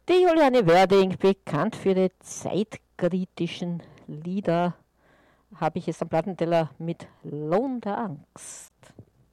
Die Juliane Wörding, bekannt für die zeitkritischen Lieder, habe ich jetzt am Plattenteller mit Lohn der Angst.